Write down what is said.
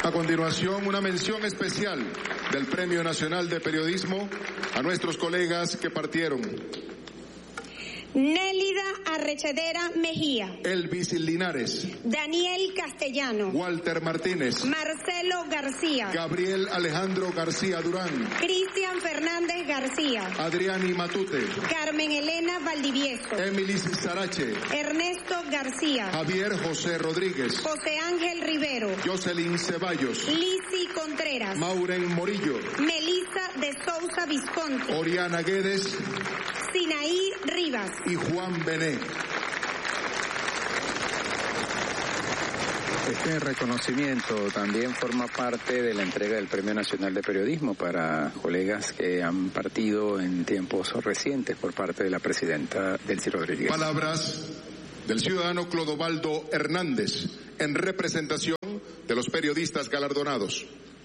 A continuación, una mención especial del Premio Nacional de Periodismo a nuestros colegas que partieron. Nélida Arrechedera Mejía, Elvis Linares, Daniel Castellano, Walter Martínez, Marcelo García, Gabriel Alejandro García Durán, Cristian Fernández García, Adriani Matute, Carmen Elena Valdivieso, Emilis Sarache, Ernesto García, Javier José Rodríguez, José Ángel Rivero, Jocelyn Ceballos, Lisi Contreras, Mauren Morillo, Melissa de Sousa Visconti, Oriana Guedes Sinaí Rivas y Juan Bené. Este reconocimiento también forma parte de la entrega del Premio Nacional de Periodismo para colegas que han partido en tiempos recientes por parte de la presidenta Delcy Rodríguez. Palabras del ciudadano Clodovaldo Hernández en representación de los periodistas galardonados.